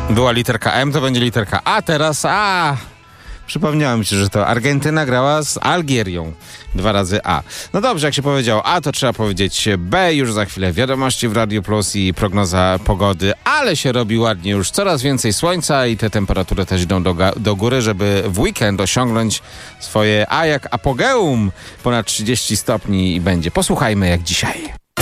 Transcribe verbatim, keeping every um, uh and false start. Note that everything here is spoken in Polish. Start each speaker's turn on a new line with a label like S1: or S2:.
S1: Była literka M, to będzie literka A, teraz A. Przypomniało mi się, że to Argentyna grała z Algierią. Dwa razy A. No dobrze, jak się powiedział A, to trzeba powiedzieć B. Już za chwilę wiadomości w Radio Plus i prognoza pogody, ale się robi ładnie, już coraz więcej słońca i te temperatury też idą do, do góry, żeby w weekend osiągnąć swoje A jak apogeum. Ponad trzydzieści stopni i będzie. Posłuchajmy jak dzisiaj.